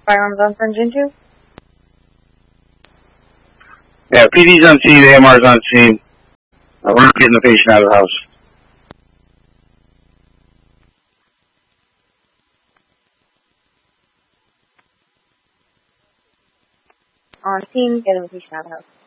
Firearms on for engine 2? Yeah, PD's on scene, the AMR's on scene. We're not getting the patient out of the house. On scene, getting the patient out of the house.